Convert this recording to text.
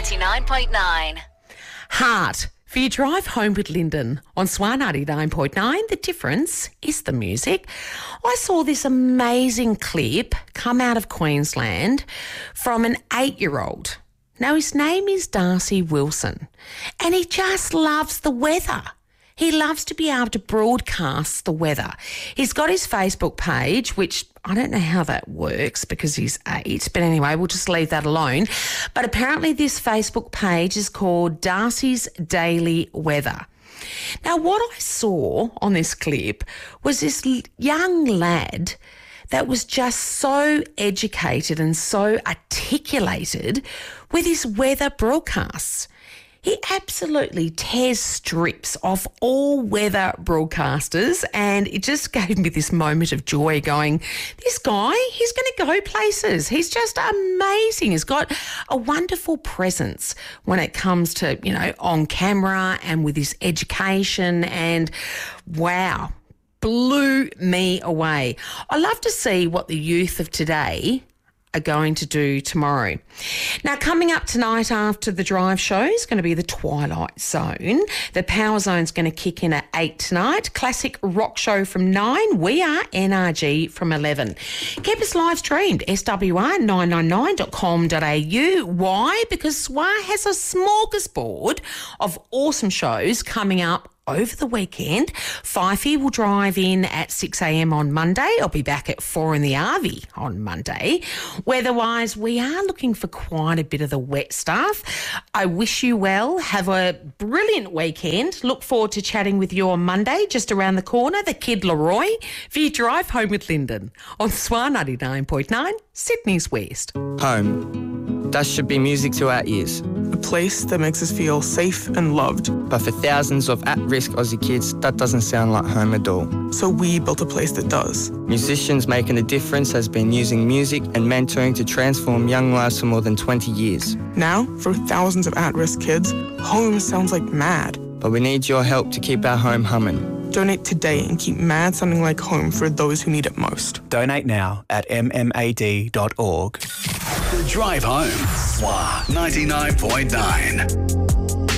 99.9. Heart. For your drive home with Lyndon on SWA 99.9, the difference is the music. I saw this amazing clip come out of Queensland from an 8-year-old. Now, his name is Darcy Wilson, and he just loves the weather. He loves to be able to broadcast the weather. He's got his Facebook page, which I don't know how that works because he's 8. But anyway, we'll just leave that alone. But apparently this Facebook page is called Darcy's Daily Weather. Now, what I saw on this clip was this young lad that was just so educated and so articulated with his weather broadcasts. He absolutely tears strips off all weather broadcasters, and it just gave me this moment of joy going, this guy, he's going to go places. He's just amazing. He's got a wonderful presence when it comes to, on camera and with his education, and wow, blew me away. I love to see what the youth of today are going to do tomorrow. Now, coming up tonight after the drive show is going to be the Twilight Zone. The Power Zone's going to kick in at 8 tonight. Classic rock show from 9. We are NRG from 11. Keep us live streamed, swr999.com.au. Why? Because SWA has a smorgasbord of awesome shows coming up over the weekend. Fifey will drive in at 6 a.m. on Monday. I'll be back at 4 in the RV on Monday. Weather-wise, we are looking for quite a bit of the wet stuff. I wish you well. Have a brilliant weekend. Look forward to chatting with you on Monday, just around the corner, the Kid Leroy, for your drive home with Lyndon on SWA 99.9, Sydney's West. Home. That should be music to our ears. A place that makes us feel safe and loved. But for thousands of at-risk Aussie kids, that doesn't sound like home at all. So we built a place that does. Musicians Making a Difference has been using music and mentoring to transform young lives for more than 20 years. Now, for thousands of at-risk kids, home sounds like mad. But we need your help to keep our home humming. Donate today and keep mad sounding like home for those who need it most. Donate now at mmad.org. The Drive Home, SWA 99.9.